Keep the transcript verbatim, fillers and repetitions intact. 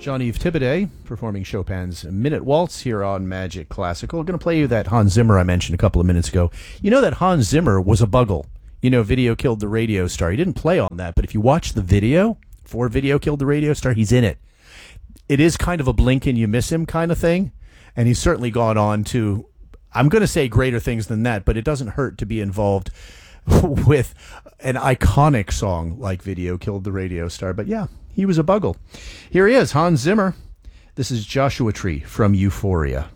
Jean-Yves Thibaudet performing Chopin's Minute Waltz here on Magic Classical. I'm going to play you that Hans Zimmer I mentioned a couple of minutes ago. You know that Hans Zimmer was a Bugle. You know, Video Killed the Radio Star. He didn't play on that, but if you watch the video for Video Killed the Radio Star, he's in it. It is kind of a blink and you miss him kind of thing, and he's certainly gone on to, I'm going to say greater things than that, but it doesn't hurt to be involved with an iconic song like Video Killed the Radio Star. But yeah, he was a Bugle. Here he is, Hans Zimmer. This is Joshua Tree from Euphoria.